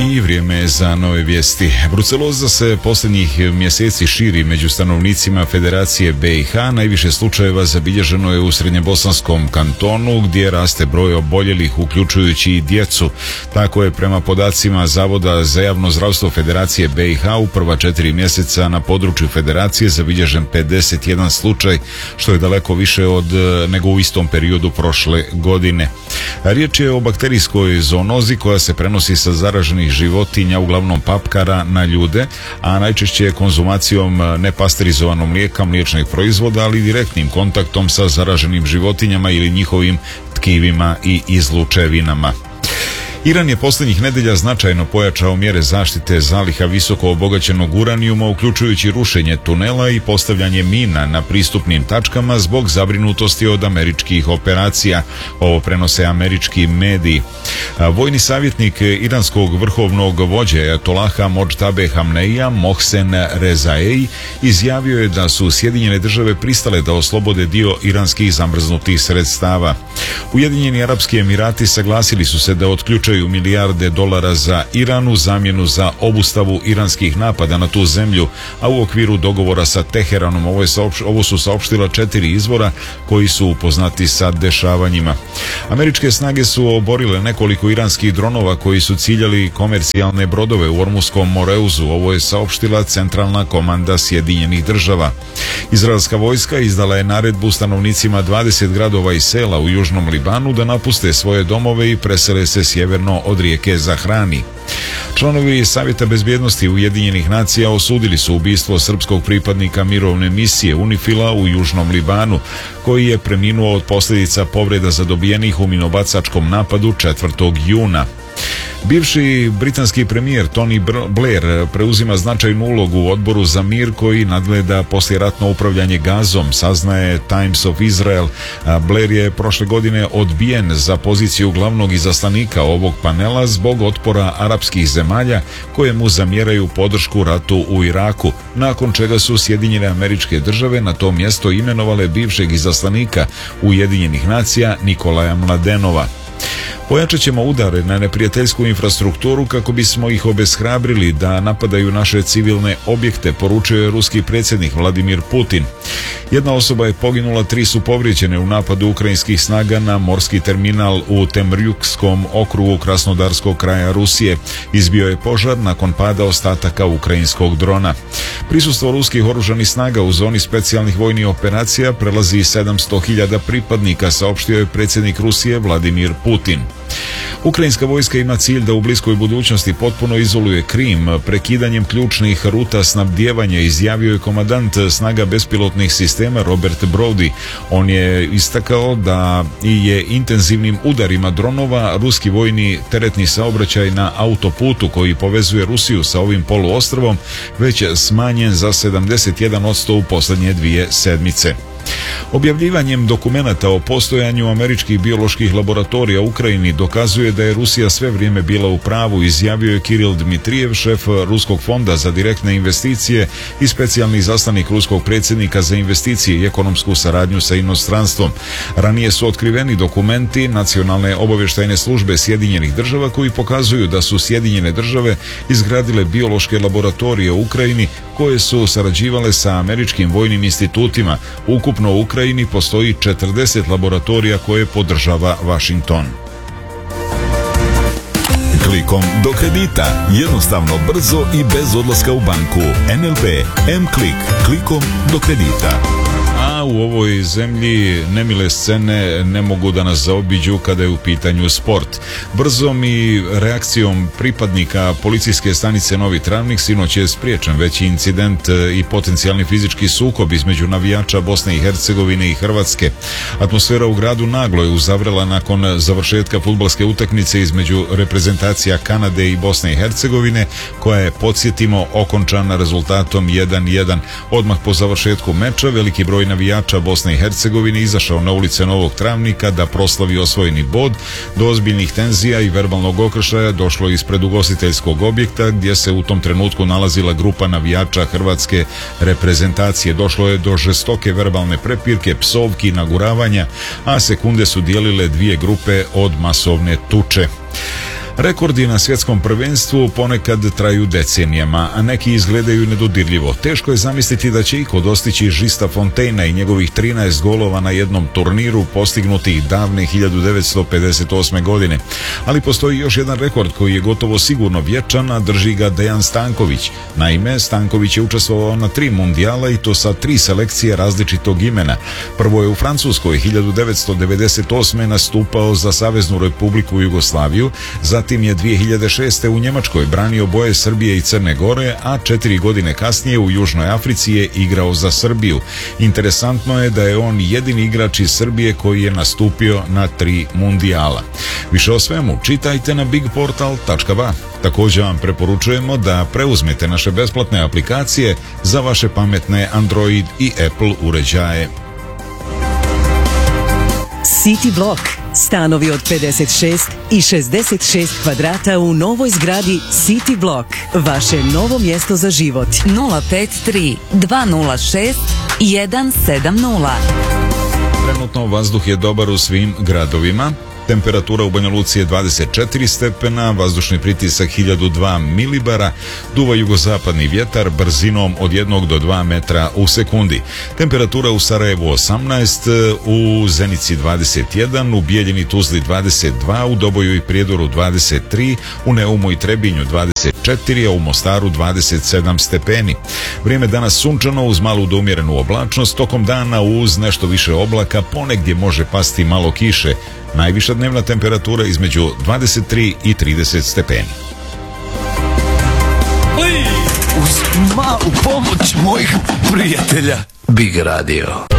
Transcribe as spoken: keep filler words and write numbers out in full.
I vrijeme je za nove vijesti. Bruceloza se posljednjih mjeseci širi među stanovnicima Federacije B i H. Najviše slučajeva zabilježeno je u Srednjebosanskom kantonu, gdje raste broj oboljelih, uključujući i djecu. Tako je prema podacima Zavoda za javno zdravstvo Federacije B i H u prva četiri mjeseca na području Federacije zabilježen pedeset jedan slučaj, što je daleko više od nego u istom periodu prošle godine. Riječ je o bakterijskoj zoonozi koja se prenosi sa zaraženih životinja, uglavnom papkara, na ljude, a najčešće je konzumacijom nepasterizovanog mlijeka, mliječnih proizvoda, ali direktnim kontaktom sa zaraženim životinjama ili njihovim tkivima i izlučevinama. Iran je posljednjih nedjelja značajno pojačao mjere zaštite zaliha visoko obogaćenog uranijuma, uključujući rušenje tunela i postavljanje mina na pristupnim tačkama zbog zabrinutosti od američkih operacija. Ovo prenose američki mediji. Vojni savjetnik iranskog vrhovnog vođe Ajatolaha Modžtabe Hamneija Mohsen Rezaei izjavio je da su Sjedinjene države pristale da oslobode dio iranskih zamrznutih sredstava. Ujedinjeni Arapski Emirati saglasili su se da otključaju milijarde dolara za Iran u zamjenu za obustavu iranskih napada na tu zemlju, a u okviru dogovora sa Teheranom. Ovo, je saopš, ovo su saopštila četiri izvora koji su upoznati sa dešavanjima. Američke snage su oborile nekoliko iranskih dronova koji su ciljali komercijalne brodove u Ormuskom Moreuzu. Ovo je saopštila Centralna komanda Sjedinjenih država. Izraelska vojska izdala je naredbu stanovnicima dvadeset gradova i sela u južnom Libanu da napuste svoje domove i presele se sjeverno od rijeke Zahrani. Članovi Savjeta bezbjednosti Ujedinjenih nacija osudili su ubistvo srpskog pripadnika mirovne misije UNIFIL-a u južnom Libanu, koji je preminuo od posljedica povreda zadobijenih u minobacačkom napadu četvrtog juna. Bivši britanski premijer Tony Blair preuzima značajnu ulogu u odboru za mir koji nadgleda poslijeratno upravljanje Gazom, saznaje Times of Israel. Blair je prošle godine odbijen za poziciju glavnog izaslanika ovog panela zbog otpora arapskih zemalja koje mu zamjeraju podršku ratu u Iraku, nakon čega su Sjedinjene Američke Države na to mjesto imenovale bivšeg izaslanika Ujedinjenih nacija Nikolaja Mladenova. Pojačat ćemo udare na neprijateljsku infrastrukturu kako bismo ih obeshrabrili da napadaju naše civilne objekte, poručio je ruski predsjednik Vladimir Putin. Jedna osoba je poginula, tri su povrijeđene u napadu ukrajinskih snaga na morski terminal u Temrjukskom okrugu Krasnodarskog kraja Rusije. Izbio je požar nakon pada ostataka ukrajinskog drona. Prisustvo ruskih oružanih snaga u zoni specijalnih vojnih operacija prelazi sedamsto hiljada pripadnika, saopštio je predsjednik Rusije Vladimir Putin. Ukrajinska vojska ima cilj da u bliskoj budućnosti potpuno izoluje Krim prekidanjem ključnih ruta snabdijevanja, izjavio je komandant snaga bespilotnih sistema Robert Brody. On je istakao da je intenzivnim udarima dronova ruski vojni teretni saobraćaj na autoputu koji povezuje Rusiju sa ovim poluostrvom već smanjen za sedamdeset jedan posto u posljednje dvije sedmice. Objavljivanjem dokumenata o postojanju američkih bioloških laboratorija u Ukrajini dokazuje da je Rusija sve vrijeme bila u pravu, izjavio je Kiril Dmitrijev, šef Ruskog fonda za direktne investicije i specijalni izaslanik ruskog predsjednika za investicije i ekonomsku saradnju sa inostranstvom. Ranije su otkriveni dokumenti Nacionalne obavještajne službe Sjedinjenih država koji pokazuju da su Sjedinjene države izgradile biološke laboratorije u Ukrajini koje su sarađivale sa američkim vojnim institutima. Ukupno u Ukrajini postoji četrdeset laboratorija koje podržava Washington. Klikom do kredita. Jednostavno, brzo i bez odlaska u banku. N L B M-Klik. Klikom do kredita. A u ovoj zemlji nemile scene ne mogu da nas zaobiđu kada je u pitanju sport. Brzom i reakcijom pripadnika policijske stanice Novi Travnik sinoć je spriječen veći incident i potencijalni fizički sukob između navijača Bosne i Hercegovine i Hrvatske. Atmosfera u gradu naglo je uzavrela nakon završetka fudbalske utakmice između reprezentacija Kanade i Bosne i Hercegovine, koja je, podsjetimo, okončana rezultatom jedan jedan. Odmah po završetku meča veliki broj navijača Bosne i Hercegovine izašao na ulice Novog Travnika da proslavi osvojeni bod. Do ozbiljnih tenzija i verbalnog okršaja došlo ispred ugostiteljskog objekta gdje se u tom trenutku nalazila grupa navijača hrvatske reprezentacije. Došlo je do žestoke verbalne prepirke, psovki, naguravanja, a sekunde su dijelile dvije grupe od masovne tuče. Rekordi na svjetskom prvenstvu ponekad traju decenijama, a neki izgledaju nedodirljivo. Teško je zamisliti da će iko dostići Žista Fontaina i njegovih trinaest golova na jednom turniru postignutih davne hiljadu devetsto pedeset osme. godine. Ali postoji još jedan rekord koji je gotovo sigurno vječan, a drži ga Dejan Stanković. Naime, Stanković je učestvovao na tri mundijala i to sa tri selekcije različitog imena. Prvo je u Francuskoj hiljadu devetsto devedeset osme. nastupao za Saveznu Republiku Jugoslaviju, zatim je dvije hiljade šeste. u Njemačkoj branio boje Srbije i Crne Gore, a četiri godine kasnije u Južnoj Africi je igrao za Srbiju. Interesantno je da je on jedini igrač iz Srbije koji je nastupio na tri mundijala. Više o svemu čitajte na big portal tačka ba. Također vam preporučujemo da preuzmete naše besplatne aplikacije za vaše pametne Android i Apple uređaje. City Block. Stanovi od pedeset šest i šezdeset šest kvadrata u novoj zgradi City Block. Vaše novo mjesto za život. nula pet tri dva nula šest jedan sedam nula. Trenutno vazduh je dobar u svim gradovima. Temperatura u Banja Luci je dvadeset četiri stepena, vazdušni pritisak hiljadu dva milibara, duva jugozapadni vjetar brzinom od jednog do dva metra u sekundi. Temperatura u Sarajevu osamnaest, u Zenici dvadeset jedan, u Bijeljini Tuzli dvadeset dva, u Doboju i Prijedoru dvadeset tri, u Neumu i Trebinju dvadeset četiri, a u Mostaru dvadeset sedam stepeni. Vrijeme danas sunčano uz malu do umjerenu oblačnost, tokom dana uz nešto više oblaka, ponegdje može pasti malo kiše. Najviša dnevna temperatura između dvadeset tri i trideset stepeni. Uz malu pomoć mojih prijatelja Big Radio.